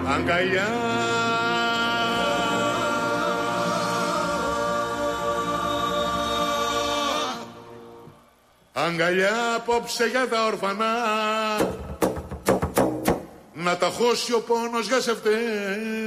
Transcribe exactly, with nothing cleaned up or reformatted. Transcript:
αγκαλιά. Αγκαλιά απόψε για τα ορφανά, να τα χώσει ο πόνος για σε φταίει.